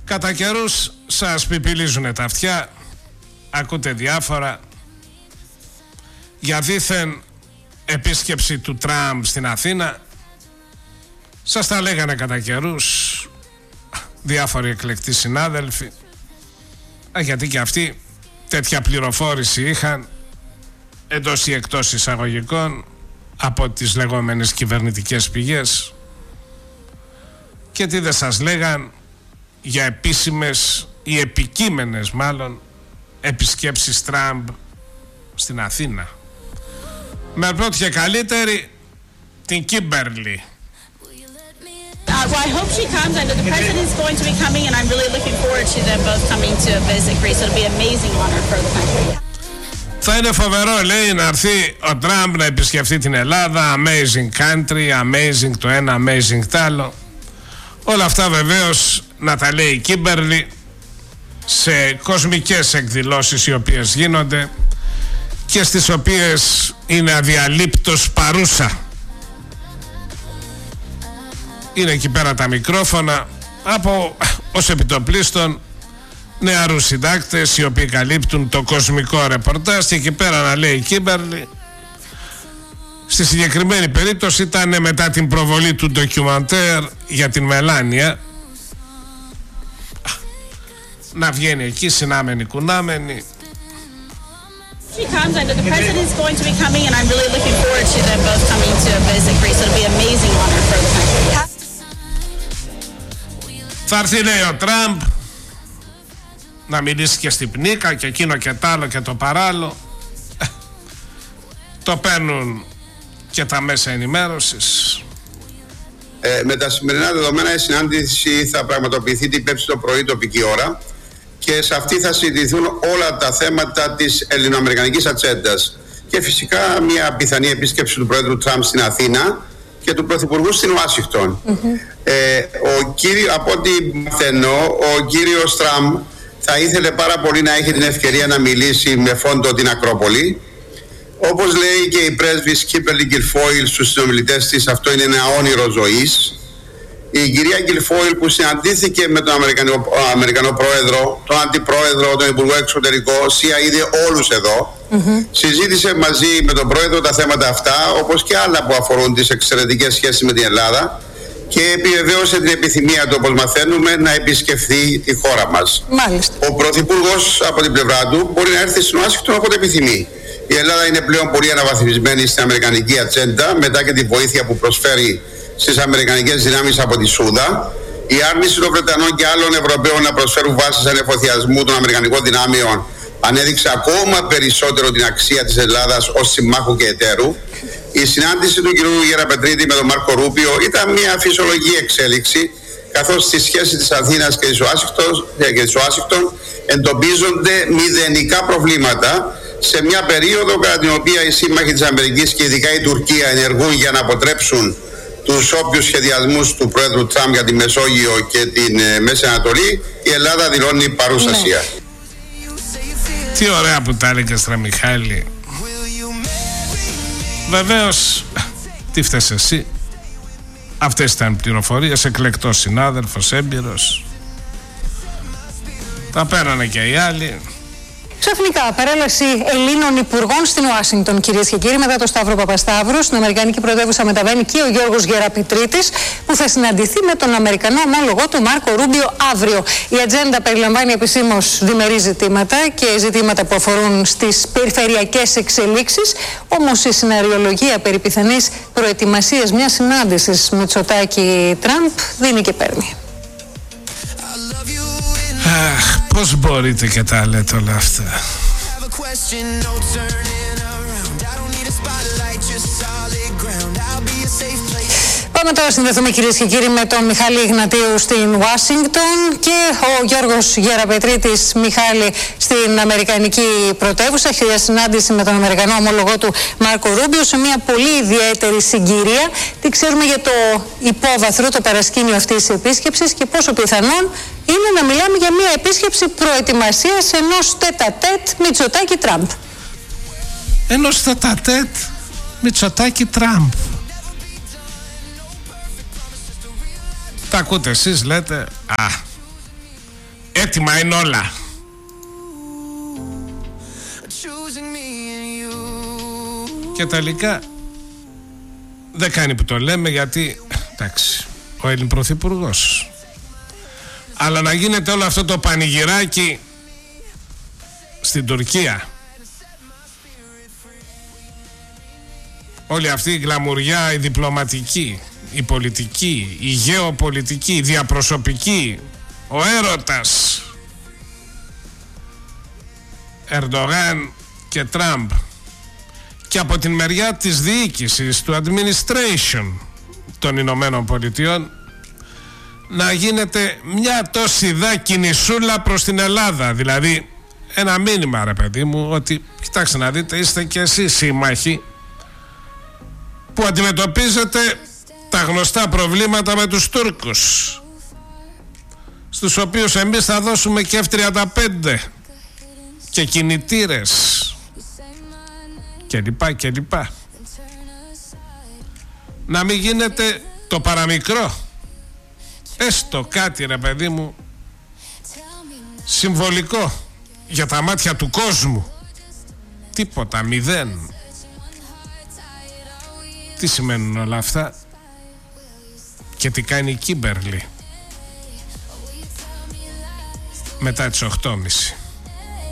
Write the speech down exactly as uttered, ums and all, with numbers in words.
Κατά καιρούς σας πιπιλίζουν τα αυτιά, ακούτε διάφορα για δήθεν επίσκεψη του Τραμπ στην Αθήνα. Σας τα λέγανε κατά καιρούς διάφοροι εκλεκτοί συνάδελφοι, α, γιατί και αυτοί τέτοια πληροφόρηση είχαν εντός ή εκτός εισαγωγικών από τις λεγόμενες κυβερνητικές πηγές. Και τι δεν σας λέγαν για επίσημες ή επικείμενες μάλλον επισκέψεις Τραμπ στην Αθήνα. Με πρώτη και καλύτερη την Κίμπερλι. Uh, well, I hope she comes. I know the president is going to be coming, and I'm really looking forward to them both coming to visit Greece. It'll be an amazing honor for the country. Θα είναι φοβερό, λέει, να έρθει ο Τραμπ να επισκεφτεί την Ελλάδα. Amazing country, amazing το ένα, amazing το άλλο. Όλα αυτά βεβαίως να τα λέει η Κίμπερλι σε κοσμικές εκδηλώσεις οι οποίες γίνονται και στις οποίες είναι αδιαλείπτως παρούσα. Είναι εκεί πέρα τα μικρόφωνα από ως επιτοπλίστων νεαρούς συντάκτες οι οποίοι καλύπτουν το κοσμικό ρεπορτάζ, και εκεί πέρα να λέει η Κίμπερλι. Στη συγκεκριμένη περίπτωση ήταν μετά την προβολή του ντοκιουμαντέρ για την Μελάνια, να βγαίνει εκεί συνάμενη κουνάμενη. She comes. I know the president is going to be coming, and I'm really looking forward to them both coming to visit Greece. It'll be an amazing honor for the country. Θα έρθει, λέει, ο Τραμπ να μιλήσει και στην Πνίκα και εκείνο και τ' άλλο και το παράλληλο. Το παίρνουν και τα μέσα ενημέρωσης. Ε, με τα σημερινά δεδομένα η συνάντηση θα πραγματοποιηθεί την Πέμπτη το πρωί τοπική ώρα και σε αυτή θα συζητηθούν όλα τα θέματα της ελληνοαμερικανικής ατζέντας και φυσικά μια πιθανή επίσκεψη του Πρόεδρου Τραμπ στην Αθήνα και του Πρωθυπουργού στην Ουάσιγκτον. Mm-hmm. Ε, ο κύριο, από ό,τι μαθαίνω, ο κύριος Τραμπ θα ήθελε πάρα πολύ να έχει την ευκαιρία να μιλήσει με φόντο την Ακρόπολη. Όπως λέει και η πρέσβης Κίμπερλι Γκιλφόιλ στους συνομιλητές της, αυτό είναι ένα όνειρο ζωής. Η κυρία Γκιλφόιλ, που συναντήθηκε με τον Αμερικανό, Αμερικανό Πρόεδρο, τον Αντιπρόεδρο, τον Υπουργό Εξωτερικό, ΣΥΑ, είδε όλους εδώ, mm-hmm. συζήτησε μαζί με τον Πρόεδρο τα θέματα αυτά, όπως και άλλα που αφορούν τις εξαιρετικές σχέσεις με την Ελλάδα, και επιβεβαίωσε την επιθυμία του, όπως μαθαίνουμε, να επισκεφθεί τη χώρα μας. Μάλιστα. Ο Πρωθυπουργός από την πλευρά του μπορεί να έρθει στην Ουάσιγκτον όποτε επιθυμεί. Η Ελλάδα είναι πλέον πολύ αναβαθμισμένη στην αμερικανική ατζέντα μετά και τη βοήθεια που προσφέρει στις αμερικανικές δυνάμεις από τη Σούδα. Η άρνηση των Βρετανών και άλλων Ευρωπαίων να προσφέρουν βάσεις ανεφοδιασμού των αμερικανικών δυνάμεων ανέδειξε ακόμα περισσότερο την αξία της Ελλάδας ως συμμάχου και εταίρου. Η συνάντηση του κ. Γεραπετρίτη με τον Μάρκο Ρούπιο ήταν μια φυσιολογική εξέλιξη, καθώς στη σχέση της Αθήνας και της Ουάσιγκτον εντοπίζονται μηδενικά προβλήματα σε μια περίοδο κατά την οποία οι σύμμαχοι της Αμερικής και ειδικά η Τουρκία ενεργούν για να αποτρέψουν τους όποιους σχεδιασμούς του Πρόεδρου Τραμπ για τη Μεσόγειο και την ε, Μέση Ανατολή. Η Ελλάδα δηλώνει παρουσία. Ναι. Τι ωραία που τα έλεγες, ρε Μιχάλη. Βεβαίως, τι φταίς εσύ. Αυτές ήταν πληροφορίες, εκλεκτός συνάδελφος, έμπειρος. Τα πέρανε και οι άλλοι. Ξαφνικά, παρέλαση Ελλήνων υπουργών στην Ουάσιγκτον, κυρίες και κύριοι, μετά το Σταύρο Παπασταύρου. Στην Αμερικανική πρωτεύουσα μεταβαίνει και ο Γιώργος Γεραπετρίτης, που θα συναντηθεί με τον Αμερικανό ομόλογό του Μάρκο Ρούμπιο αύριο. Η ατζέντα περιλαμβάνει επισήμως διμερεί ζητήματα και ζητήματα που αφορούν στις περιφερειακές εξελίξεις. Όμως η σεναριολογία περί πιθανής προετοιμασίας μιας συνάντησης Μητσοτάκη-Τραμπ δίνει και παίρνει. Αχ, πώς μπορείτε και τα λέτε όλα αυτά. Πάμε τώρα να συνδεθούμε, κυρίες και κύριοι, με τον Μιχάλη Ιγνατίου στην Ουάσιγκτον και ο Γιώργος Γεραπετρίτης. Μιχάλη, στην Αμερικανική πρωτεύουσα, έχει συνάντηση με τον Αμερικανό ομολογό του Μάρκο Ρούμπιο σε μια πολύ ιδιαίτερη συγκυρία. Τι ξέρουμε για το υπόβαθρο, το παρασκήνιο αυτής της επίσκεψης και πόσο πιθανόν είναι να μιλάμε για μια επίσκεψη προετοιμασίας ενός τέτα-τέτ Μητσοτάκη-Τραμπ. Ενός τέτα-τέτ Μητσοτάκη-Τραμπ. Τα ακούτε εσείς, λέτε, α, Έτοιμα είναι όλα. Και τελικά δεν κάνει που το λέμε, γιατί εντάξει, ο Έλλην Πρωθυπουργός. Αλλά να γίνεται όλο αυτό το πανηγυράκι στην Τουρκία, όλη αυτή η γκλαμουριά, η διπλωματική, η πολιτική, η γεωπολιτική, η διαπροσωπική, ο έρωτας Ερντογάν και Τραμπ, και από την μεριά της διοίκησης, του administration των Ηνωμένων Πολιτειών, να γίνεται μια τόση δα κινησούλα προς την Ελλάδα. Δηλαδή ένα μήνυμα, ρε παιδί μου, ότι κοιτάξτε να δείτε, είστε και εσείς σύμμαχοι που αντιμετωπίζετε τα γνωστά προβλήματα με τους Τούρκους, στους οποίους εμείς θα δώσουμε και εφ τριάντα πέντε και κινητήρες και λοιπά και λοιπά. Να μην γίνεται το παραμικρό, έστω κάτι, ρε παιδί μου, συμβολικό για τα μάτια του κόσμου. Τίποτα, μηδέν. Τι σημαίνουν όλα αυτά και τι κάνει η Κίμπερλι μετά τις οκτώ και μισή.